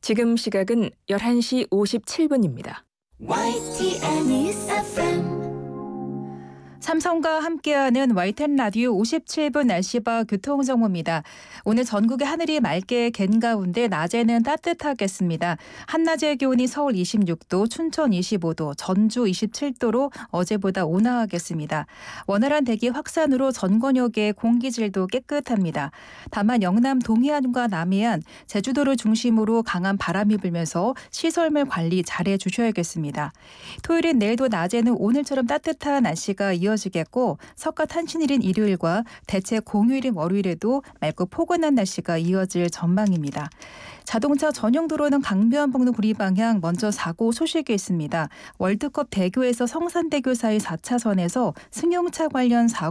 지금 시각은 11시 57분입니다. YTN News FM. 삼성과 함께하는 YTN 라디오 57분 날씨와 교통정보입니다. 오늘 전국의 하늘이 맑게 갠 가운데 낮에는 따뜻하겠습니다. 한낮의 기온이 서울 26도, 춘천 25도, 전주 27도로 어제보다 온화하겠습니다. 원활한 대기 확산으로 전 권역의 공기질도 깨끗합니다. 다만 영남 동해안과 남해안, 제주도를 중심으로 강한 바람이 불면서 시설물 관리 잘해 주셔야겠습니다. 토요일인 내일도 낮에는 오늘처럼 따뜻한 날씨가 이어지겠고 석가 탄신일인 일요일과 대체 공휴일인 월요일에도 맑고 포근한 날씨가 이어질 전망입니다. 자동차 전용 도로는 강변북로 구리 방향 먼저 사고 소식이 있습니다. 월드컵 대교에서 성산대교 사이 4차선에서 승용차 관련 사고